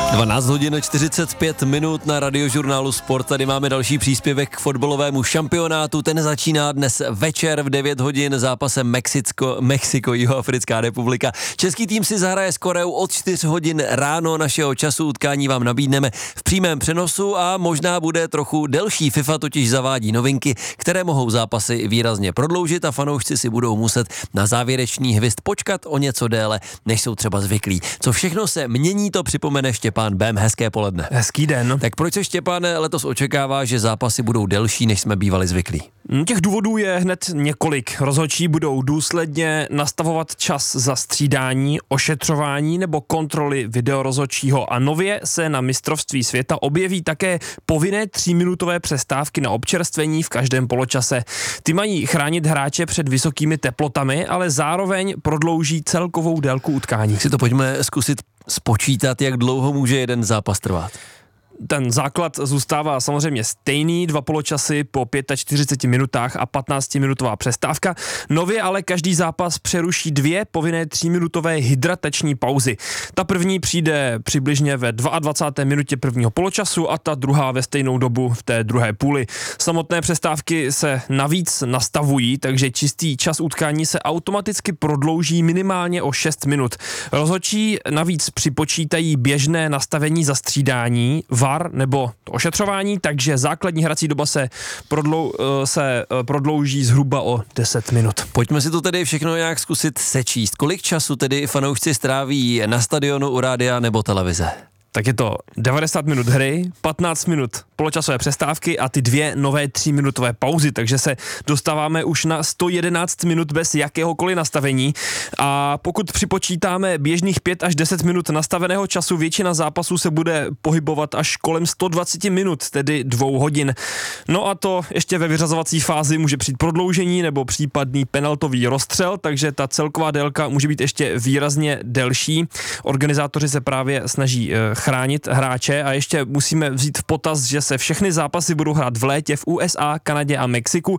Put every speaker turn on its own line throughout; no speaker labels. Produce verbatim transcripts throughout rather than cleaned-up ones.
dvanáct hodin čtyřicet pět minut na Radiožurnálu Sport. Tady máme další příspěvek k fotbalovému šampionátu. Ten začíná dnes večer v devět hodin zápasem Mexicko, Mexiko, Jihoafrická republika. Český tým si zahraje s Koreou od čtyři hodin ráno našeho času. Utkání vám nabídneme v přímém přenosu a možná bude trochu delší. FIFA totiž zavádí novinky, které mohou zápasy výrazně prodloužit a fanoušci si budou muset na závěrečný hvizd počkat o něco déle, než jsou třeba zvyklí. Co všechno se mění, to připomene Štěpán Bém. Hezké poledne.
Hezký den.
Tak proč se, Štěpáne, letos očekává, že zápasy budou delší, než jsme bývali zvyklí?
Těch důvodů je hned několik. Rozhodčí budou důsledně nastavovat čas za střídání, ošetřování nebo kontroly videorozhodčího a nově se na mistrovství světa objeví také povinné tříminutové přestávky na občerstvení v každém poločase. Ty mají chránit hráče před vysokými teplotami, ale zároveň prodlouží celkovou délku utkání.
Si to pojďme zkusit spočítat, jak dlouho může jeden zápas trvat.
Ten základ zůstává samozřejmě stejný, dva poločasy po čtyřiceti pěti minutách a patnáctiminutová přestávka. Nově ale každý zápas přeruší dvě povinné tříminutové hydratační pauzy. Ta první přijde přibližně ve dvacáté druhé minutě prvního poločasu a ta druhá ve stejnou dobu v té druhé půli. Samotné přestávky se navíc nastavují, takže čistý čas utkání se automaticky prodlouží minimálně o šest minut. Rozhodčí navíc připočítají běžné nastavení zastřídání, V A R nebo to ošetřování, takže základní hrací doba se, prodlou, se prodlouží zhruba o deset minut.
Pojďme si to tedy všechno nějak zkusit sečíst. Kolik času tedy fanoušci stráví na stadionu, u rádia nebo televize?
Tak je to devadesát minut hry, patnáct minut poločasové přestávky a ty dvě nové tříminutové pauzy, takže se dostáváme už na sto jedenáct minut bez jakéhokoliv nastavení a pokud připočítáme běžných pět až deset minut nastaveného času, většina zápasů se bude pohybovat až kolem sto dvacet minut, tedy dvou hodin. No a to ještě ve vyřazovací fázi může přijít prodloužení nebo případný penaltový rozstřel, takže ta celková délka může být ještě výrazně delší. Organizátoři se právě snaží chránit hráče a ještě musíme vzít v potaz, že se všechny zápasy budou hrát v létě v U S A, Kanadě a Mexiku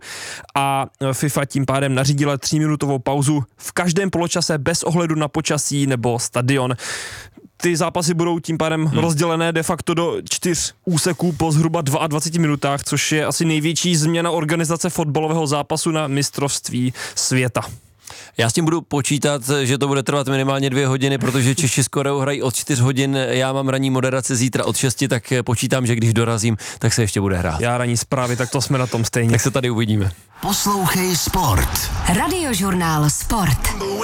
a FIFA tím pádem nařídila tříminutovou pauzu v každém poločase bez ohledu na počasí nebo stadion. Ty zápasy budou tím pádem hmm. rozdělené de facto do čtyř úseků po zhruba dvaceti dvou minutách, což je asi největší změna organizace fotbalového zápasu na mistrovství světa.
Já s tím budu počítat, že to bude trvat minimálně dvě hodiny, protože Češi s Koreou hrají od čtyř hodin, já mám ranní moderaci zítra od šesti, tak počítám, že když dorazím, tak se ještě bude hrát.
Já ranní zprávy, tak to jsme na tom stejně.
Tak se tady uvidíme.
Poslouchej Sport.
Radiožurnál Sport.